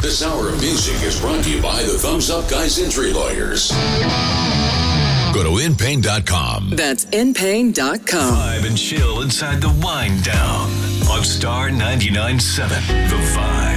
This hour of music is brought to you by the Thumbs Up Guys Injury Lawyers. Go to InPain.com. That's InPain.com. Vibe and chill inside the wind down on Star 99.7. The Vibe.